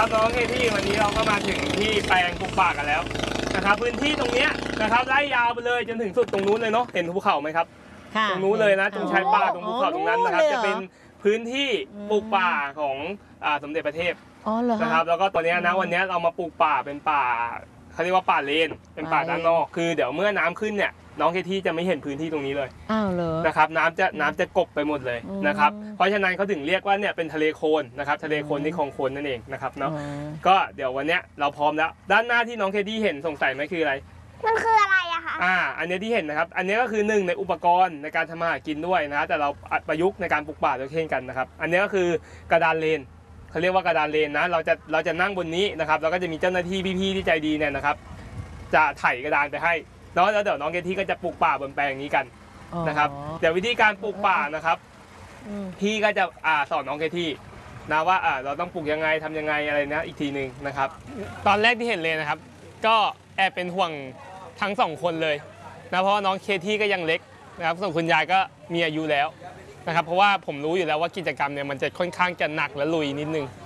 ครับน้องเคที่วันนี้เราก็มาถึงที่แปลงปลูกป่ากันแล้วนะครับพื้นที่ตรงนี้นะครับไล่ยาวไปเลยจนถึงสุดตรงนู้นเลยเนาะเห็นภูเขาไหมครับตรงนู้นเลยนะตรงชายป่าตรงภูเขาตรงนั้นนะครับจะเป็นพื้นที่ปลูกป่าของสมเด็จพระเทพนะครับแล้วก็ตอนนี้นะวันนี้เรามาปลูกป่าเป็นป่าเขาเรียกว่าป่าเลนเป็นป่าด้านนอกคือเดี๋ยวเมื่อน้ำขึ้นเนี่ยน้องเคที่จะไม่เห็นพื้นที่ตรงนี้เลยนะครับน้ำจะกบไปหมดเลยนะครับเพราะฉะนั้นเขาถึงเรียกว่าเนี่ยเป็นทะเลโคลนนะครับทะเลโคลนที่คลองโคลนนั่นเองนะครับเนาะก็เดี๋ยววันนี้เราพร้อมแล้วด้านหน้าที่น้องเคที่เห็นสงสัยไหมคืออะไรมันคืออะไรอะคะอันนี้ที่เห็นนะครับอันนี้ก็คือหนึ่งในอุปกรณ์ในการทำมาหากินด้วยนะแต่เราประยุกต์ในการปลูกป่าด้วยเช่นกันนะครับอันนี้ก็คือกระดานเลนเขาเรียกว่ากระดานเลนนะเราจะนั่งบนนี้นะครับแล้วก็จะมีเจ้าหน้าที่พี่ๆที่ใจดีเนี่ยนะครับจะไถกระดานไปให้แล้วเดี๋ยวน้องเคที่ก็จะปลูกป่าบนแปลงนี้กันนะครับเดี๋ยววิธีการปลูกป่านะครับพี่ก็จะสอนน้องเคที่นะว่าเราต้องปลูกยังไงทำยังไงอะไรนะอีกทีหนึ่งนะครับตอนแรกที่เห็นเลยนะครับก็แอบเป็นห่วงทั้งสองคนเลยนะเพราะว่าน้องเคที่ก็ยังเล็กนะครับส่วนคุณยายก็มีอายุแล้วนะครับเพราะว่าผมรู้อยู่แล้วว่ากิจกรรมเนี่ยมันจะค่อนข้างจะหนักและลุยนิดนึง